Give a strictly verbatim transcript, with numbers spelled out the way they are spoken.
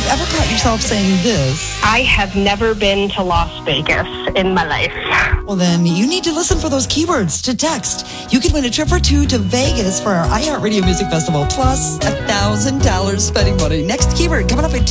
ever caught yourself saying this? I have never been to Las Vegas in my life. Well, then you need to listen for those keywords to text. You can win a trip or two to Vegas for our iHeartRadio Music Festival, plus a thousand dollars spending money. Next keyword coming up in